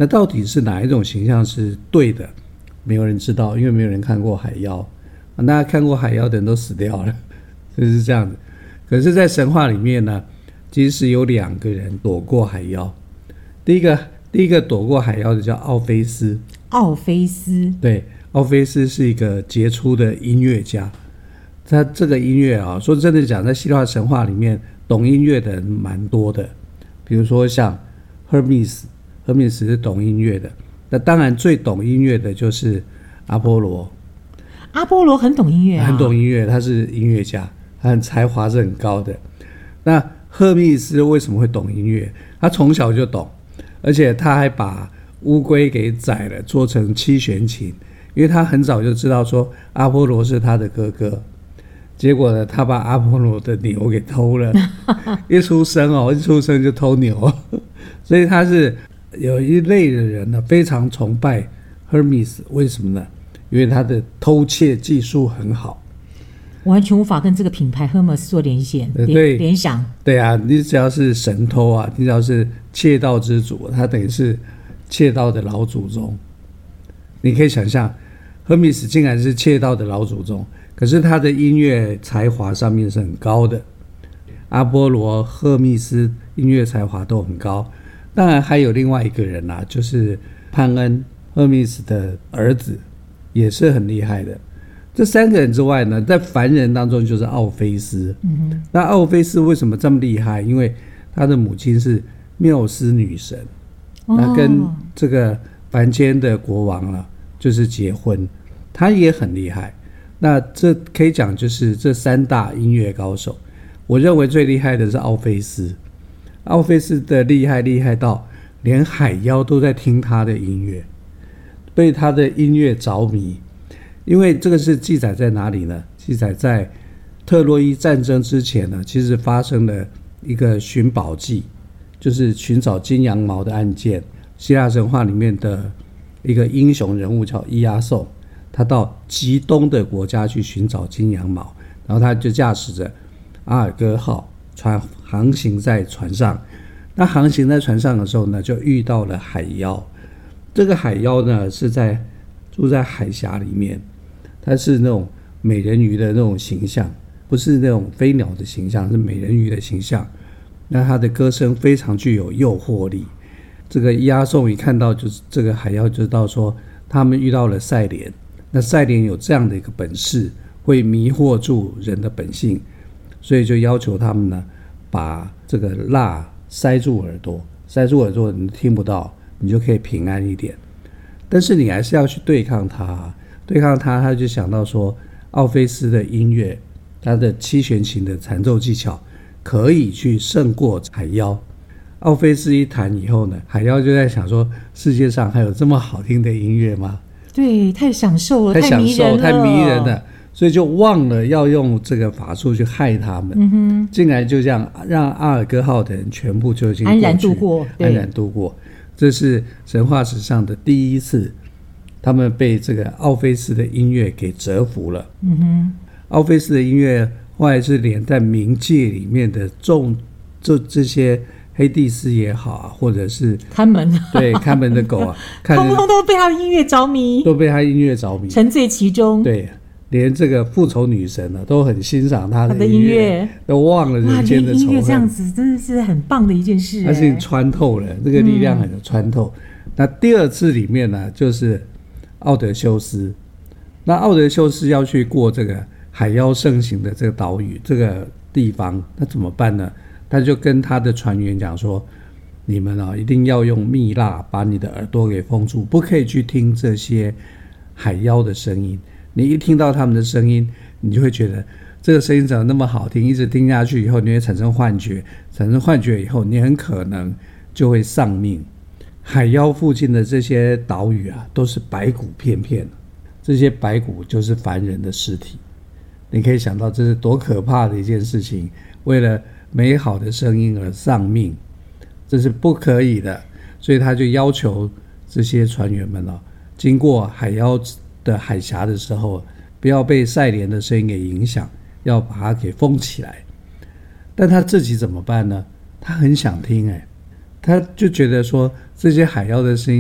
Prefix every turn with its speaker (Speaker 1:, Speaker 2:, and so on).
Speaker 1: 那到底是哪一种形象是对的？没有人知道，因为没有人看过海妖。大家看过海妖的人都死掉了，就是这样子。可是在神话里面呢，其实有2个人躲过海妖。第一个躲过海妖的叫奥菲斯。
Speaker 2: 奥菲斯，
Speaker 1: 对，奥菲斯是一个杰出的音乐家。他这个音乐啊，说真的讲，在希腊神话里面懂音乐的人蛮多的。比如说像 Hermes 是懂音乐的。那当然最懂音乐的就是阿波罗。
Speaker 2: 阿波罗很懂音乐啊，
Speaker 1: 很懂音乐，他是音乐家，他才华是很高的。那赫密斯为什么会懂音乐？他从小就懂，而且他还把乌龟给宰了，做成7弦琴，因为他很早就知道说阿波罗是他的哥哥。结果呢，他把阿波罗的牛给偷了，一出生就偷牛，所以他是有一类的人呢，非常崇拜 Hermes， 为什么呢？因为他的偷窃技术很好，
Speaker 2: 完全无法跟这个品牌 Hermes 做联想。
Speaker 1: 对啊，你只要是神偷啊，你只要是窃盗之主，他等于是窃盗的老祖宗。你可以想象 Hermes 竟然是窃盗的老祖宗，可是他的音乐才华上面是很高的。阿波罗、赫密斯音乐才华都很高。当然还有另外一个人啊，就是潘恩，赫密斯的儿子，也是很厉害的。这3个人之外呢，在凡人当中就是奥菲斯。那奥菲斯为什么这么厉害？因为他的母亲是缪斯女神，那跟这个凡间的国王啊，就是结婚，他也很厉害。那这可以讲就是这3大音乐高手，我认为最厉害的是奥菲斯。奥菲斯的厉害到连海妖都在听他的音乐，被他的音乐着迷。因为这个是记载在哪里呢？记载在特洛伊战争之前呢，其实发生了一个寻宝记，就是寻找金羊毛的案件。希腊神话里面的一个英雄人物叫伊阿宋，他到极东的国家去寻找金羊毛，然后他就驾驶着阿尔戈号船航行在船上。那航行在船上的时候呢，就遇到了海妖。这个海妖呢，是住在海峡里面，它是那种美人鱼的那种形象，不是那种飞鸟的形象，是美人鱼的形象。那它的歌声非常具有诱惑力。这个伊阿宋一看到就是这个海妖，就知道说他们遇到了赛莲。那赛莲有这样的一个本事，会迷惑住人的本性，所以就要求他们呢，把这个蜡塞住耳朵，你听不到，你就可以平安一点。但是你还是要去对抗他，他就想到说，奥菲斯的音乐，他的7弦琴的弹奏技巧可以去胜过海妖。奥菲斯一弹以后呢，海妖就在想说，世界上还有这么好听的音乐吗？
Speaker 2: 对，太享受了，太迷人了，
Speaker 1: 所以就忘了要用这个法术去害他们。竟然就这样让阿尔戈号的人全部就已经安然度过。这是神话史上的第一次，他们被这个奥菲斯的音乐给折服了。奥菲斯的音乐后来是连在冥界里面的这些黑帝斯也好啊，或者是
Speaker 2: 看门
Speaker 1: 的狗啊，
Speaker 2: 通通都被他的音乐着迷，
Speaker 1: 沉
Speaker 2: 醉其中。
Speaker 1: 对，连这个复仇女神呢，都很欣赏他的音乐，都忘了人间的仇恨。
Speaker 2: 音乐这样子真的是很棒的一件事，
Speaker 1: 它是穿透了，这个力量很穿透。那第2次里面呢，就是奥德修斯。那奥德修斯要去过这个海妖盛行的这个岛屿这个地方，那怎么办呢？他就跟他的船员讲说，你们一定要用蜜蜡把你的耳朵给封住，不可以去听这些海妖的声音。你一听到他们的声音，你就会觉得这个声音怎么那么好听，一直听下去以后，你会产生幻觉以后，你很可能就会丧命。海妖附近的这些岛屿啊，都是白骨片片，这些白骨就是凡人的尸体。你可以想到这是多可怕的一件事情，为了美好的声音而丧命，这是不可以的。所以他就要求这些船员们经过海妖的海峡的时候，不要被赛莲的声音给影响，要把它给封起来。但他自己怎么办呢？他很想听他就觉得说这些海妖的声音